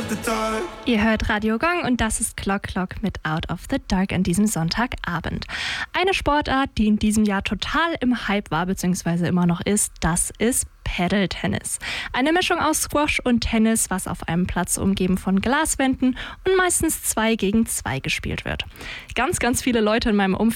of the dark. Ihr hört Radio Gong und das ist Clock Clock mit Out of the Dark an diesem Sonntagabend. Eine Sportart, die in diesem Jahr total im Hype war bzw. immer noch ist, das ist Paddle-Tennis. Eine Mischung aus Squash und Tennis, was auf einem Platz umgeben von Glaswänden und meistens 2 gegen 2 gespielt wird. Ganz viele Leute in meinem Umfeld